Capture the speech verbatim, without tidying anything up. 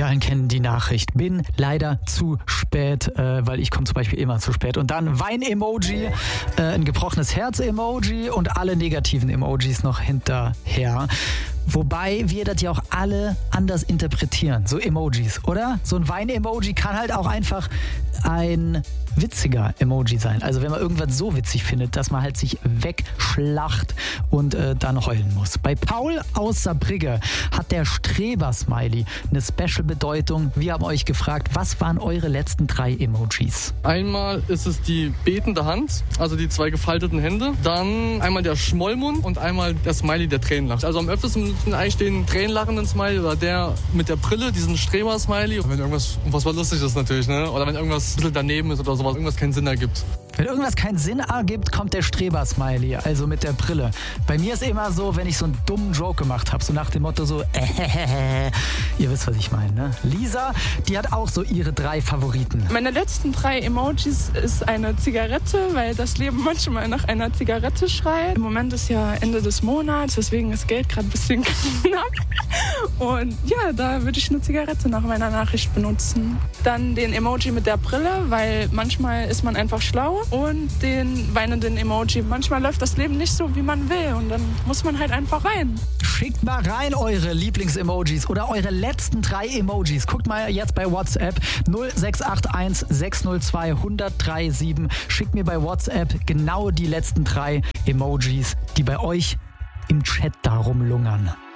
Wir allen kennen die Nachricht. Bin leider zu spät, äh, weil ich komme zum Beispiel immer zu spät. Und dann Wein-Emoji, äh, ein gebrochenes Herz-Emoji und alle negativen Emojis noch hinterher. Wobei wir das ja auch alle anders interpretieren, so Emojis, oder? So ein Wein-Emoji kann halt auch einfach ein witziger Emoji sein. Also wenn man irgendwas so witzig findet, dass man halt sich wegschlacht und äh, dann heulen muss. Bei Paul aus Saarbrücke hat der Streber-Smiley eine Special-Bedeutung. Wir haben euch gefragt, was waren eure letzten drei Emojis? Einmal ist es die betende Hand, also die zwei gefalteten Hände. Dann einmal der Schmollmund und einmal der Smiley, der Tränen lacht. Also am öftesten eigentlich den tränenlachenden Smiley oder der mit der Brille, diesen Streber-Smiley. Wenn irgendwas was lustig ist natürlich, ne? Oder wenn irgendwas ein bisschen daneben ist oder sowas, irgendwas keinen Sinn ergibt. Wenn irgendwas keinen Sinn ergibt, kommt der Streber-Smiley, also mit der Brille. Bei mir ist immer so, wenn ich so einen dummen Joke gemacht habe, so nach dem Motto so, äh, ihr wisst, was ich meine, ne? Lisa, die hat auch so ihre drei Favoriten. Meine letzten drei Emojis ist eine Zigarette, weil das Leben manchmal nach einer Zigarette schreit. Im Moment ist ja Ende des Monats, deswegen ist Geld gerade ein bisschen knapp. Und ja, da würde ich eine Zigarette nach meiner Nachricht benutzen. Dann den Emoji mit der Brille, weil manchmal ist man einfach schlau. Und den weinenden Emoji. Manchmal läuft das Leben nicht so, wie man will. Und dann muss man halt einfach weinen. Schickt mal rein eure Lieblings-Emojis oder eure letzten drei Emojis. Guckt mal jetzt bei WhatsApp null sechs acht eins sechs null zwei eins null drei sieben. Schickt mir bei WhatsApp genau die letzten drei Emojis, die bei euch im Chat da rumlungern.